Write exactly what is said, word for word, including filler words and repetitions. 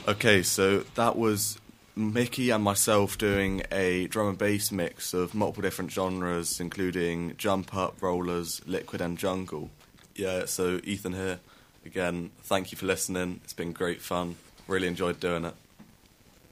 Okay, so that was Mickey and myself doing a drum and bass mix of multiple different genres, including jump up, rollers, liquid and jungle. Yeah, so Ethan here. Again, thank you for listening. It's been great fun. Really enjoyed doing it.